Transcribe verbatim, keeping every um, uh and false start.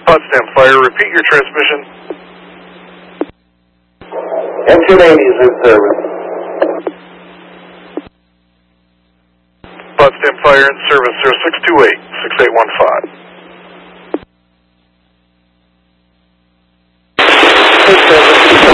Potsdam Fire, repeat your transmission. Engine eighty is in service. Potsdam Fire in service, zero six two eight, six eight one five. In service.